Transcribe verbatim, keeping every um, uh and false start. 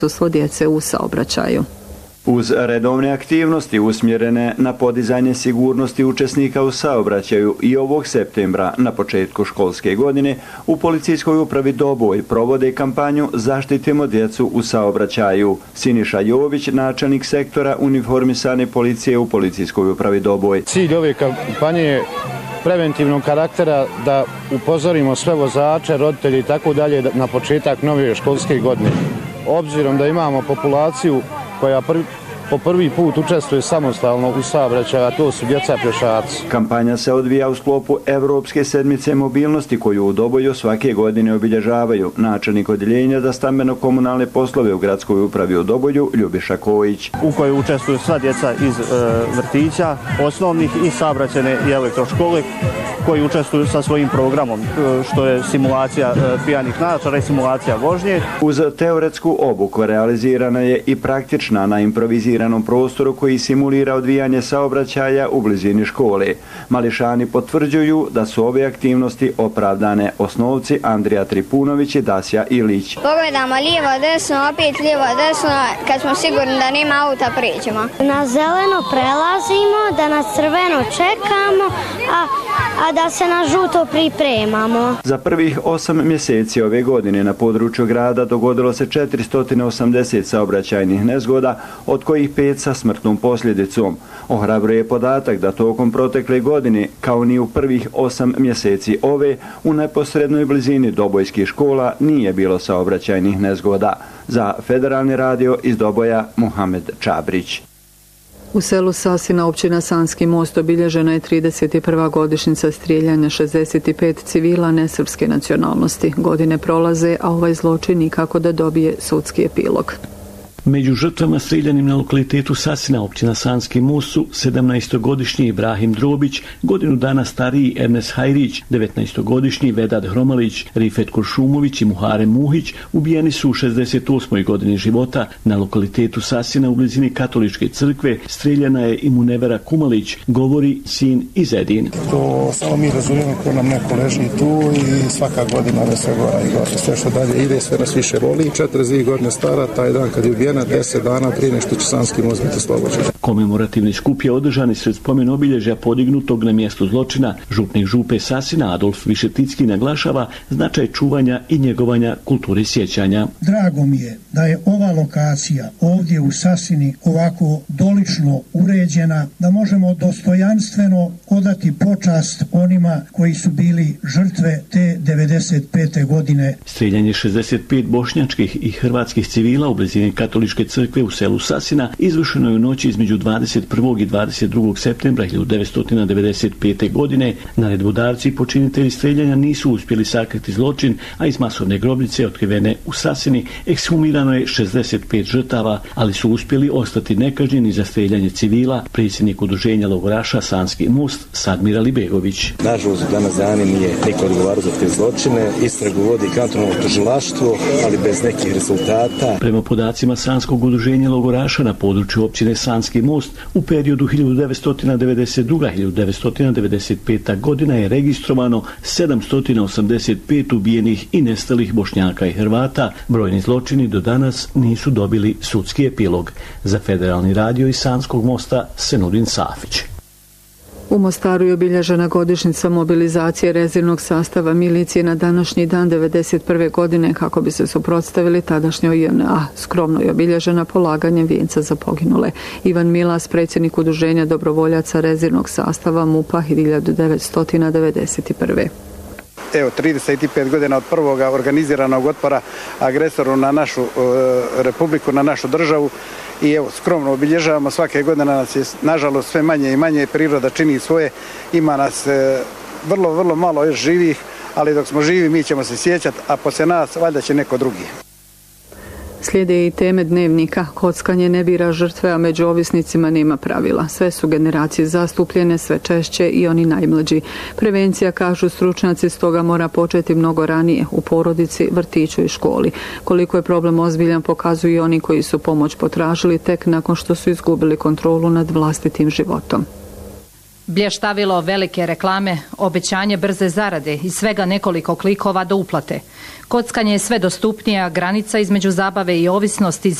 prisustvo djece u saobraćaju. Uz redovne aktivnosti usmjerene na podizanje sigurnosti učesnika u saobraćaju i ovog septembra na početku školske godine u Policijskoj upravi Doboj provode kampanju Zaštitimo djecu u saobraćaju. Siniša Jović, načelnik sektora uniformisane policije u Policijskoj upravi Doboj. Cilj ove kampanje je preventivnog karaktera da upozorimo sve vozače, roditelje i tako dalje na početak nove školske godine. Obzirom da imamo populaciju koja prvi, po prvi put učestvuje samostalno u saobraćaju, a to su djeca pješaci. Kampanja se odvija u sklopu Evropske sedmice mobilnosti koju u Doboju svake godine obilježavaju načelnik odjeljenja za stambeno-komunalne poslove u gradskoj upravi u Doboju Ljubiša Kojić. U kojoj učestvuju sva djeca iz e, vrtića, osnovnih i saobraćajne i elektroškole koji učestvuju sa svojim programom, što je simulacija e, pijanih naočara i simulacija vožnje. Uz teoretsku obuku realizirana je i praktična na improviziranom prostoru koji simulira odvijanje saobraćaja u blizini škole. Mališani potvrđuju da su ove aktivnosti opravdane. Osnovci Andrija Tripunović i Dasja Ilić. Pogledamo lijevo, desno, opet lijevo, desno, kad smo sigurni da nema auta, prijeđemo. Na zeleno prelazimo, da na crveno čekamo, a, a da se na žuto pripremamo. Za prvih osam mjeseci ove godine na području grada dogodilo se četiristo osamdeset saobraćajnih nezgoda, od kojih pet sa smrtnom posljedicom. Ohrabruje podatak da tokom protekle godine, kao ni u prvih osam mjeseci ove, u neposrednoj blizini dobojskih škola nije bilo saobraćajnih nezgoda. Za Federalni radio iz Doboja Muhamed Čabrić. U selu Sasina, općina Sanski Most, obilježena je trideset prva godišnjica strijeljanja šezdeset pet civila nesrpske nacionalnosti. Godine prolaze, a ovaj zločin nikako da dobije sudski epilog. Među žrtvama streljanim na lokalitetu Sasina, općina Sanski Most, su sedamnaestogodišnji Ibrahim Drobić, godinu dana stariji Ernest Hajrić, devetnaestogodišnji Vedad Hromalić, Rifet Kuršumović i Muharem Muhić ubijeni su u šezdeset osmoj godini života. Na lokalitetu Sasina u blizini katoličke crkve streljana je i Munevera Kumalić, govori sin iz Edin. To samo mi razumijemo ko nam neko leži tu i svaka godina da se gora i gora. Sve što dalje ide, sve nas više voli. četrdeset dvije godine stara, taj dan kad je ubijen deset dana prije nešto će Sanski Most biti oslobođen. Komemorativni skup je održan sred spomen obilježja podignutog na mjestu zločina. Župnik župe Sasina Adolf Višeticki naglašava značaj čuvanja i njegovanja kulture sjećanja. Drago mi je da je ova lokacija ovdje u Sasini ovako dolično uređena, da možemo dostojanstveno odati počast onima koji su bili žrtve te devedeset pete godine. Streljanje šezdeset pet bošnjačkih i hrvatskih civila u blizini katoličke crkve u selu Sasina izvršeno je u noći između dvadeset prvog i dvadeset drugog septembra hiljadu devetsto devedeset pete. godine. Naredbodarci i počinitelji streljanja nisu uspjeli sakriti zločin, a iz masovne grobnice otkrivene u Sasini ekshumirano je šezdeset pet žrtava, ali su uspjeli ostati nekažnjeni za streljanje civila. Predsjednik udruženja logoraša Sanski Most Sadmir Alibegović. Nažalost, danas dani nije niko odgovarao za te zločine. Istragu vodi kantonalno tužilaštvo, ali bez nekih rezultata. Prema podacima Sanskog udruženja logoraša na području općine Sanski Most u periodu hiljadu devetsto devedeset druga do hiljadu devetsto devedeset peta. godina je registrovano sedamsto osamdeset pet ubijenih i nestalih Bošnjaka i Hrvata. Brojni zločini do danas nisu dobili sudski epilog. Za Federalni radio iz Sanskog Mosta Senudin Safić. U Mostaru je obilježena godišnjica mobilizacije rezervnog sastava milicije na današnji dan devedeset prve. godine kako bi se suprotstavili tadašnjoj J N A. Skromno je obilježena polaganjem vijenca za poginule. Ivan Milas, predsjednik udruženja dobrovoljaca rezervnog sastava MUP-a hiljadu devetsto devedeset prve. Evo, trideset pet godina od prvoga organiziranog otpora agresoru na našu e, republiku, na našu državu. I evo, skromno obilježavamo, svake godine nas je nažalost sve manje i manje, priroda čini svoje, ima nas e, vrlo, vrlo malo još živih, ali dok smo živi mi ćemo se sjećati, a poslije nas valjda će neko drugi. Slijede i teme dnevnika. Kockanje ne bira žrtve, a među ovisnicima nema pravila. Sve su generacije zastupljene, sve češće i oni najmlađi. Prevencija, kažu stručnjaci, stoga mora početi mnogo ranije, u porodici, vrtiću i školi. Koliko je problem ozbiljan pokazuju i oni koji su pomoć potražili tek nakon što su izgubili kontrolu nad vlastitim životom. Blještavilo, velike reklame, obećanje brze zarade i svega nekoliko klikova do uplate. Kockanje je sve dostupnija, granica između zabave i ovisnosti